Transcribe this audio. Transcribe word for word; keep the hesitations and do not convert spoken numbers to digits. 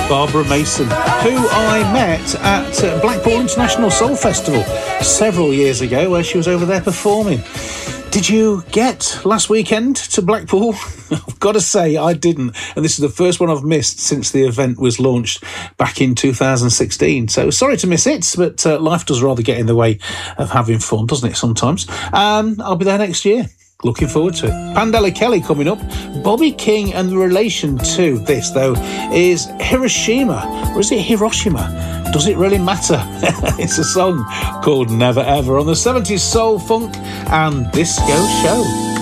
Barbara Mason, who I met at uh, Blackpool International Soul Festival several years ago, where she was over there performing. Did you get last weekend to Blackpool? I've got to say I didn't, and this is the first one I've missed since the event was launched back in two thousand sixteen. So sorry to miss it, but uh, life does rather get in the way of having fun, doesn't it, sometimes? Um, I'll be there next year. Looking forward to it. Pandela Kelly coming up. Bobby King, and the relation to this, though, is Hiroshima. Or is it Hiroshima? Does it really matter? It's a song called Never Ever on the seventies Soul, Funk and Disco Show.